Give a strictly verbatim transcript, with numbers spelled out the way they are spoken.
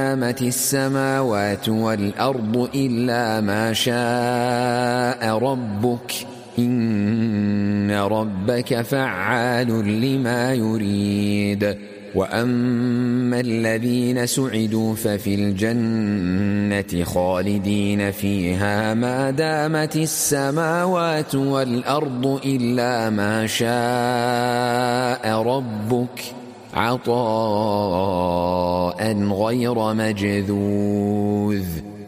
دامت السماوات والأرض إلا ما شاء ربك إن ربك فعال لما يريد. وأما الذين سعدوا ففي الجنة خالدين فيها ما دامت السماوات والأرض إلا ما شاء ربك عطاء غير مجذوذ.